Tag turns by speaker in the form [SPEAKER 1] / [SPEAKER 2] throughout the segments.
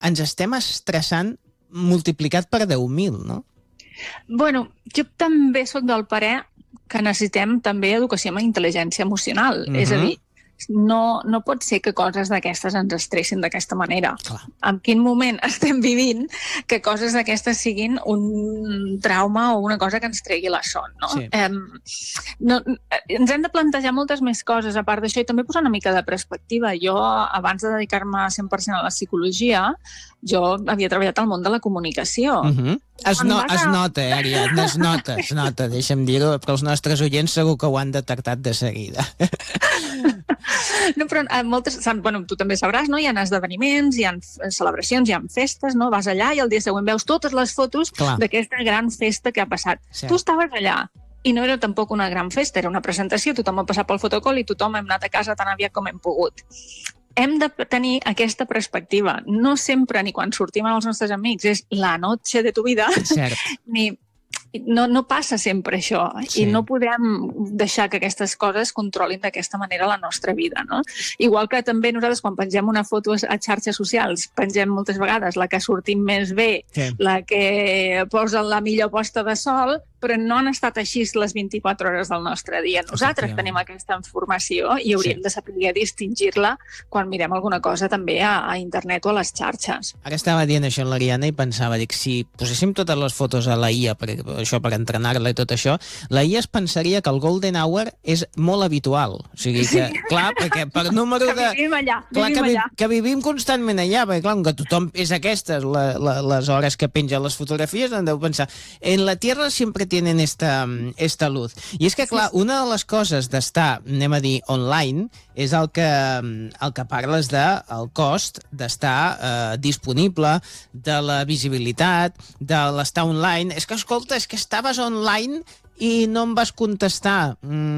[SPEAKER 1] ens estem estressant multiplicat per 10.000, no?
[SPEAKER 2] Bueno, jo també soc del parer que necessitem també educació en intel·ligència emocional. És a dir, no pot ser que coses d'aquestes ens estressin d'aquesta manera.
[SPEAKER 1] Clar.
[SPEAKER 2] En quin moment estem vivint que coses d'aquestes siguin un trauma o una cosa que ens tregui la son, no?
[SPEAKER 1] Sí.
[SPEAKER 2] Ens hem de plantejar moltes més coses a part d'això i també posar una mica de perspectiva. Jo, abans de dedicar-me 100% a la psicologia, jo havia treballat al món de la comunicació.
[SPEAKER 1] Es nota, Ariadna, es nota, deixa'm dir-ho, però els nostres oients segur que ho han detectat de seguida.
[SPEAKER 2] No, però moltes, bueno, tu també sabràs, no? Hi ha esdeveniments, hi ha celebracions, hi ha festes, no? Vas allà i el dia següent veus totes les fotos d'aquesta gran festa que ha passat.
[SPEAKER 1] Sí.
[SPEAKER 2] Tu estaves allà i no era tampoc una gran festa, era una presentació, tothom ha passat pel fotocall i tothom hem anat a casa tan aviat com hem pogut. Hem de tenir aquesta perspectiva. No sempre, ni quan sortim amb els nostres amics, és la noche de tu vida, ni... No passa sempre això, i no podem deixar que aquestes coses controlin d'aquesta manera la nostra vida, no? Igual que també nosaltres, quan pengem una foto a xarxes socials, pengem moltes vegades la que sortim més bé, la que posa la millor posta de sol, però no han estat així les 24 hores del nostre dia. Nosaltres tenim aquesta informació i hauríem de saber distingir-la quan mirem alguna cosa també a internet o a les xarxes.
[SPEAKER 1] Ara estava dient això en l'Ariadna i pensava, dic, si poséssim totes les fotos a la IA, per entrenar-la i tot això, la IA es pensaria que el golden hour és molt habitual. O sigui que, clar, perquè per número de...
[SPEAKER 2] Que vivim allà.
[SPEAKER 1] Que vivim constantment allà, perquè clar, que tothom és aquestes, les hores que penja les fotografies, en deu pensar, en la Tierra sempre tienen esta luz. I és que, clar, una de les coses d'estar, anem a dir, online, és el que parles del cost d'estar disponible, de la visibilitat, de l'estar online. És que, escolta, és que estaves online i no em vas contestar.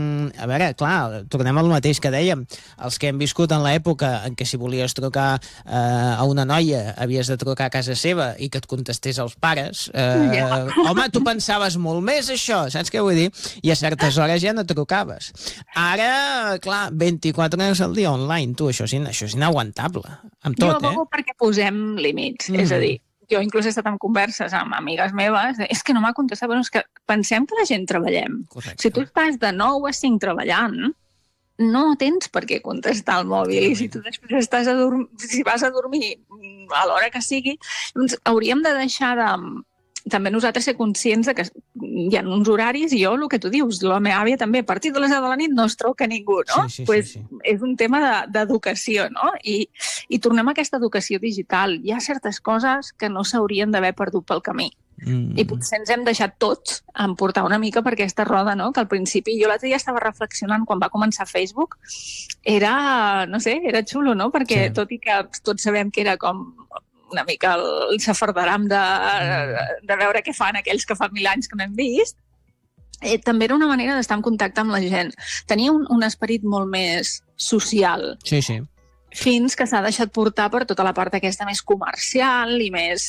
[SPEAKER 1] A veure, clar, tornem al mateix que dèiem. Els que hem viscut en l'època en què si volies trucar a una noia havies de trucar a casa seva i que et contestés els pares, home, tu pensaves molt més això, saps què vull dir? I a certes hores ja no trucaves. Ara, clar, 24 hores al dia online, tu, això és inaguantable. Amb tot,
[SPEAKER 2] jo abogo perquè posem límits, és a dir, jo inclús he estat en converses amb amigues meves, és que no m'ha contestat, però és que pensem que la gent treballem.
[SPEAKER 1] Correcte.
[SPEAKER 2] Si tu estàs de 9 a 5 treballant, no tens per què contestar al mòbil, i si tu després si vas a dormir a l'hora que sigui, doncs hauríem de deixar de... També nosaltres ser conscients que hi ha uns horaris, i jo, el que tu dius, la meva àvia també, a partir de les 10 de la nit no es truca ningú, no?
[SPEAKER 1] Sí.
[SPEAKER 2] És un tema d'educació, no? I tornem a aquesta educació digital. Hi ha certes coses que no s'haurien d'haver perdut pel camí. I potser ens hem deixat tots emportar una mica per aquesta roda, no? Que al principi, jo l'altre dia estava reflexionant quan va començar Facebook, era xulo, no? Perquè tot i que tots sabem que era com una mica el safardaram de veure què fan aquells que fa 1000 anys que no hem vist, també era una manera d'estar en contacte amb la gent. Tenia un esperit molt més social.
[SPEAKER 1] Sí.
[SPEAKER 2] Fins que s'ha deixat portar per tota la part aquesta més comercial i més...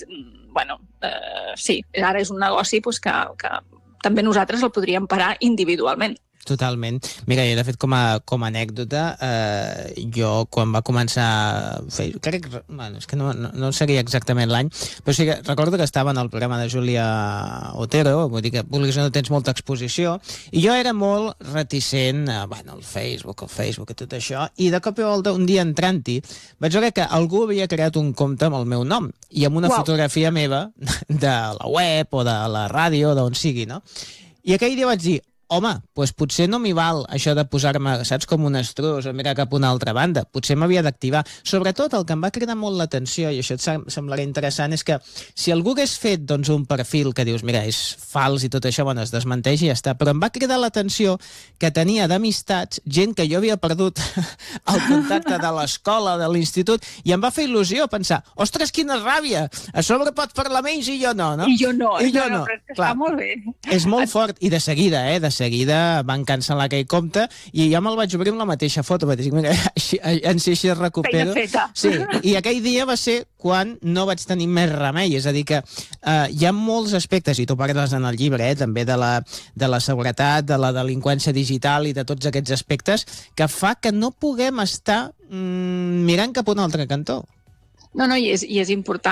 [SPEAKER 2] sí, ara és un negoci que també nosaltres el podríem parar individualment.
[SPEAKER 1] Totalment. Mira, jo de fet com a anècdota, jo quan va començar Facebook, crec que, bueno, és que no seria exactament l'any, però sí que recordo que estava en el programa de Júlia Otero, vull dir que vulguis o no tens molta exposició, i jo era molt reticent al Facebook i tot això, i de cop i volta un dia entrant-hi vaig veure que algú havia creat un compte amb el meu nom i amb una fotografia meva de la web o de la ràdio, d'on sigui, no? I aquell dia vaig dir, home, doncs potser no m'hi val això de posar-me, saps, com un estrus o mirar cap a una altra banda. Potser m'havia d'activar. Sobretot el que em va cridar molt l'atenció, i això et semblarà interessant, és que si algú hagués fet doncs, un perfil que dius, mira, és fals i tot això, bueno, es desmenteix i ja està, però em va cridar l'atenció que tenia d'amistats gent que jo havia perdut el contacte de l'escola, de l'institut, i em va fer il·lusió pensar, ostres, quina ràbia! A sobre pot parlar menys i jo no, no?
[SPEAKER 2] I jo no.
[SPEAKER 1] Però
[SPEAKER 2] és que està molt bé.
[SPEAKER 1] És molt fort, i de seguida van cancel·lar aquell compte i jo me'l vaig obrir amb la mateixa foto, vaig dir, mira, en si així recupero.
[SPEAKER 2] Feina feta.
[SPEAKER 1] Sí, i aquell dia va ser quan no vaig tenir més remei, és a dir que hi ha molts aspectes, i tu parles en el llibre, també de la seguretat, de la delinqüència digital i de tots aquests aspectes, que fa que no puguem estar mirant cap a un altre cantó.
[SPEAKER 2] No, i és important.